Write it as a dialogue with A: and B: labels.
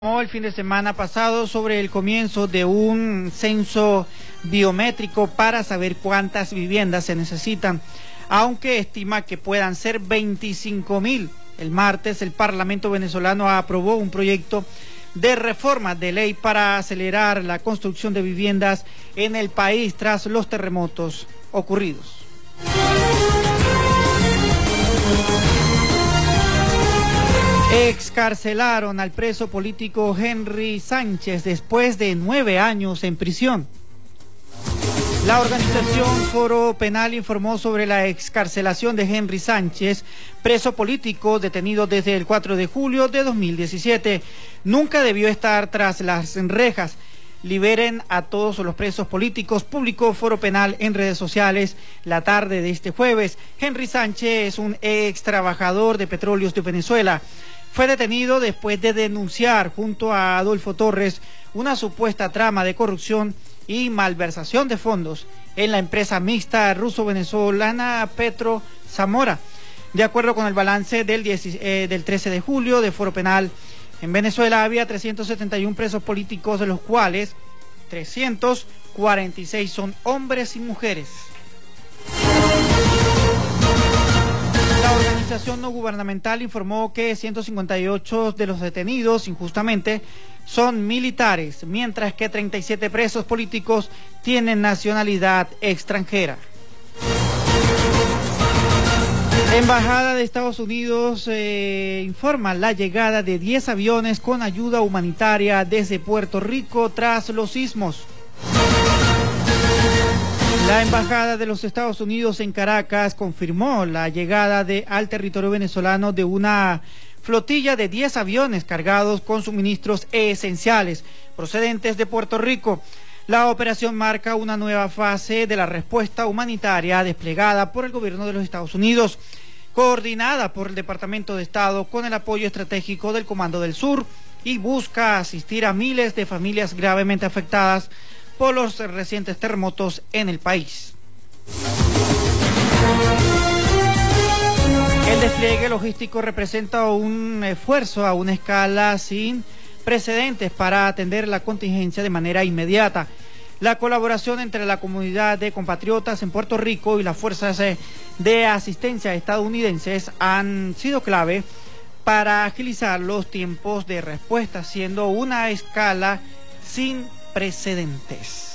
A: El fin de semana pasado sobre el comienzo de un censo biométrico para saber cuántas viviendas se necesitan, aunque estima que puedan ser 25.000. El martes el Parlamento venezolano aprobó un proyecto de reforma de ley para acelerar la construcción de viviendas en el país tras los terremotos ocurridos. Excarcelaron al preso político Henry Sánchez después de 9 años en prisión. La organización Foro Penal informó sobre la excarcelación de Henry Sánchez, preso político detenido desde el 4 de julio de 2017. Nunca debió estar tras las rejas. Liberen a todos los presos políticos, publicó Foro Penal en redes sociales la tarde de este jueves. Henry Sánchez es un ex trabajador de Petróleos de Venezuela. Fue detenido después de denunciar junto a Adolfo Torres una supuesta trama de corrupción y malversación de fondos en la empresa mixta ruso-venezolana Petro Zamora. De acuerdo con el balance del 13 de julio de Foro Penal, en Venezuela había 371 presos políticos, de los cuales 346 son hombres y mujeres. La organización no gubernamental informó que 158 de los detenidos injustamente son militares, mientras que 37 presos políticos tienen nacionalidad extranjera. La Embajada de Estados Unidos informa la llegada de 10 aviones con ayuda humanitaria desde Puerto Rico tras los sismos. La Embajada de los Estados Unidos en Caracas confirmó la llegada al territorio venezolano de una flotilla de 10 aviones cargados con suministros esenciales procedentes de Puerto Rico. La operación marca una nueva fase de la respuesta humanitaria desplegada por el gobierno de los Estados Unidos, coordinada por el Departamento de Estado con el apoyo estratégico del Comando del Sur, y busca asistir a miles de familias gravemente afectadas por los recientes terremotos en el país. El despliegue logístico representa un esfuerzo a una escala sin precedentes para atender la contingencia de manera inmediata. La colaboración entre la comunidad de compatriotas en Puerto Rico y las fuerzas de asistencia estadounidenses han sido clave para agilizar los tiempos de respuesta, siendo una escala sin precedentes.